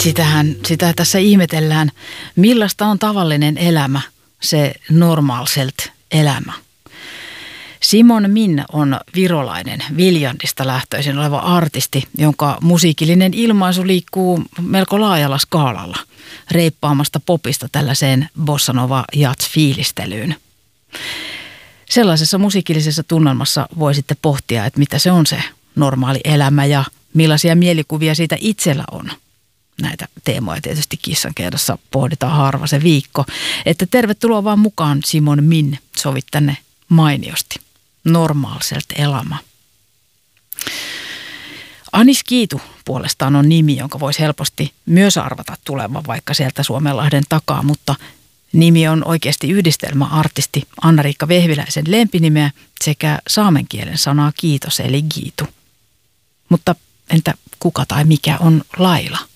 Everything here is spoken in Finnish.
Sitä tässä ihmetellään, millaista on tavallinen elämä, se normalselt elämä. Simon Min on virolainen, Viljandista lähtöisin oleva artisti, jonka musiikillinen ilmaisu liikkuu melko laajalla skaalalla, reippaamasta popista tällaiseen bossanova jazz-fiilistelyyn. Sellaisessa musiikillisessa tunnelmassa voi sitten pohtia, että mitä se on se normaali elämä ja millaisia mielikuvia siitä itsellä on. Näitä teemoja tietysti Kissankeidassa pohditaan harva se viikko. Että tervetuloa vaan mukaan Simon Min, sovit tänne mainiosti. Normaalselt elämä. Anis Kiitu puolestaan on nimi, jonka voisi helposti myös arvata tulevan vaikka sieltä Suomenlahden takaa, mutta nimi on oikeasti yhdistelmä artisti Anna-Riikka Vehviläisen lempinimeä sekä saamen kielen sanaa kiitos eli Giitu. Mutta entä kuka tai mikä on Laila?